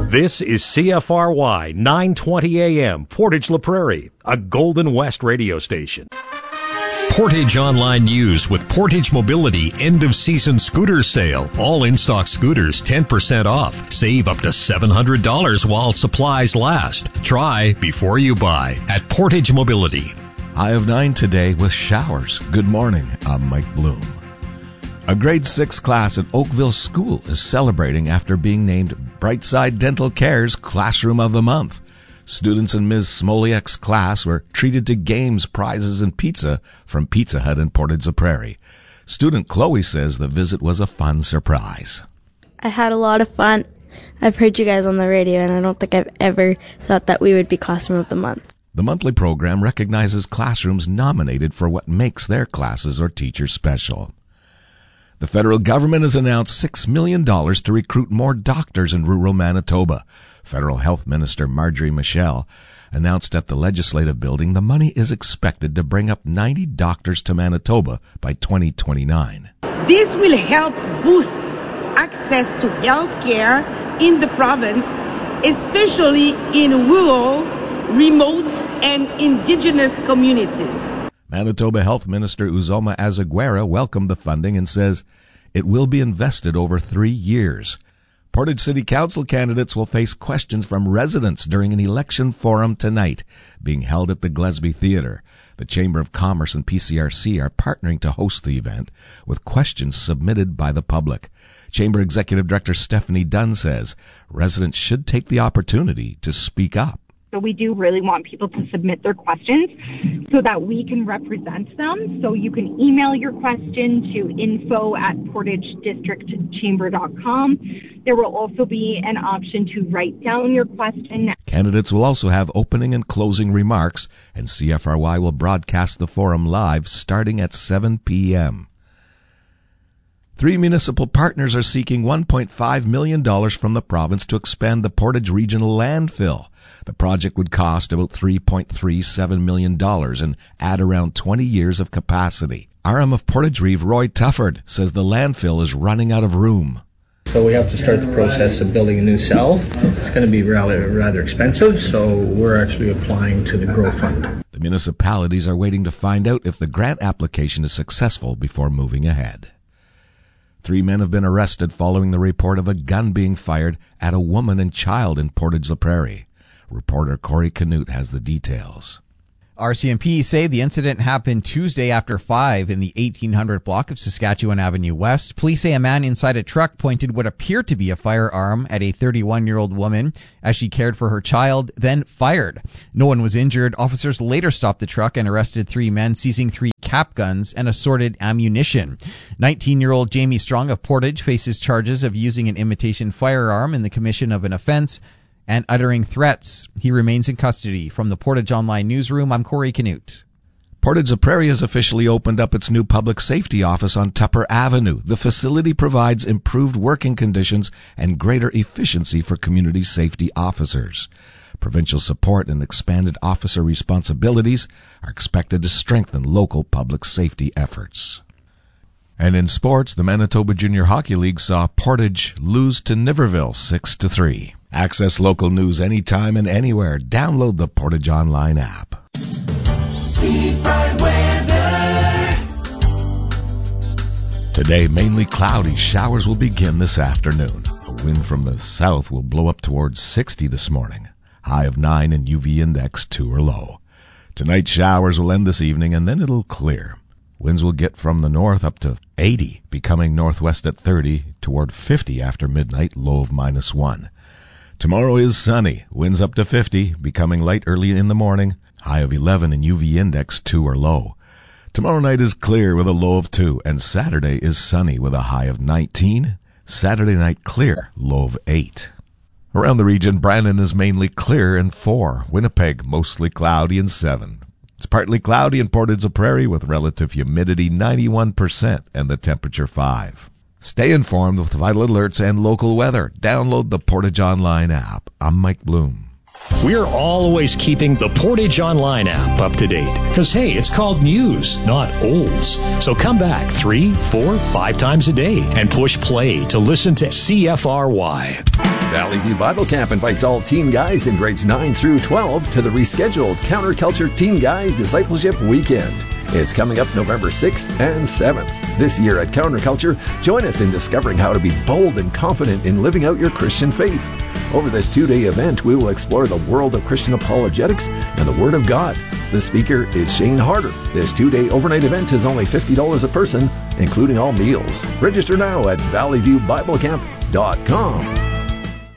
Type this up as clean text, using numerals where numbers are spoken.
This is CFRY 920 AM, Portage La Prairie, a Golden West radio station. Portage Online News with Portage Mobility end-of-season scooter sale. All in-stock scooters 10% off. Save up to $700 while supplies last. Try before you buy at Portage Mobility. High of 9 today with showers. Good morning. I'm Mike Bloom. A grade 6 class at Oakville School is celebrating after being named Brightside Dental Care's Classroom of the Month. Students in Ms. Smoliak's class were treated to games, prizes, and pizza from Pizza Hut in Portage La Prairie. Student Chloe says the visit was a fun surprise. I had a lot of fun. I've heard you guys on the radio, and I don't think I've ever thought that we would be Classroom of the Month. The monthly program recognizes classrooms nominated for what makes their classes or teachers special. The federal government has announced $6 million to recruit more doctors in rural Manitoba. Federal Health Minister Marjorie Michel announced at the Legislative Building the money is expected to bring up 90 doctors to Manitoba by 2029. This will help boost access to health care in the province, especially in rural, remote, and indigenous communities. Manitoba Health Minister Uzoma Azaguera welcomed the funding and says it will be invested over 3 years. Portage City Council candidates will face questions from residents during an election forum tonight, being held at the Gillespie Theatre. The Chamber of Commerce and PCRC are partnering to host the event with questions submitted by the public. Chamber Executive Director Stephanie Dunn says residents should take the opportunity to speak up. So we do really want people to submit their questions so that we can represent them. So you can email your question to info@portagedistrictchamber.com. There will also be an option to write down your question. Candidates will also have opening and closing remarks, and CFRY will broadcast the forum live starting at 7 p.m. 3 municipal partners are seeking $1.5 million from the province to expand the Portage Regional Landfill. The project would cost about $3.37 million and add around 20 years of capacity. RM of Portage Reeve, Roy Tufford, says the landfill is running out of room. So we have to start the process of building a new cell. It's going to be rather expensive, so we're actually applying to the GROW Fund. The municipalities are waiting to find out if the grant application is successful before moving ahead. 3 men have been arrested following the report of a gun being fired at a woman and child in Portage La Prairie. Reporter Corey Canute has the details. RCMP say the incident happened Tuesday after 5 in the 1800 block of Saskatchewan Avenue West. Police say a man inside a truck pointed what appeared to be a firearm at a 31-year-old woman as she cared for her child, then fired. No one was injured. Officers later stopped the truck and arrested 3 men, seizing 3 cap guns and assorted ammunition. 19-year-old Jamie Strong of Portage faces charges of using an imitation firearm in the commission of an offense and uttering threats. He remains in custody. From the Portage Online Newsroom, I'm Corey Canute. Portage La Prairie has officially opened up its new public safety office on Tupper Avenue. The facility provides improved working conditions and greater efficiency for community safety officers. Provincial support and expanded officer responsibilities are expected to strengthen local public safety efforts. And in sports, the Manitoba Junior Hockey League saw Portage lose to Niverville 6-3. Access local news anytime and anywhere. Download the Portage Online app. Seafront weather. Today, mainly cloudy. Showers will begin this afternoon. A wind from the south will blow up towards 60 this morning. High of 9 and UV index 2 or low. Tonight, showers will end this evening and then it'll clear. Winds will get from the north up to 80, becoming northwest at 30, toward 50 after midnight, low of -1. Tomorrow is sunny, winds up to 50, becoming light early in the morning, high of 11 and UV index 2 or low. Tomorrow night is clear with a low of 2, and Saturday is sunny with a high of 19. Saturday night clear, low of 8. Around the region, Brandon is mainly clear and 4. Winnipeg, mostly cloudy and 7. It's partly cloudy in Portage La Prairie with relative humidity 91% and the temperature 5. Stay informed with vital alerts and local weather. Download the Portage Online app. I'm Mike Bloom. We're always keeping the Portage Online app up to date. Because, hey, it's called news, not olds. So come back 3, 4, 5 times a day and push play to listen to CFRY. Valley View Bible Camp invites all teen guys in grades 9 through 12 to the rescheduled Counterculture Teen Guys Discipleship Weekend. It's coming up November 6th and 7th. This year at Counterculture, join us in discovering how to be bold and confident in living out your Christian faith. Over this 2-day event, we will explore the world of Christian apologetics and the Word of God. The speaker is Shane Harder. This 2-day overnight event is only $50 a person, including all meals. Register now at valleyviewbiblecamp.com.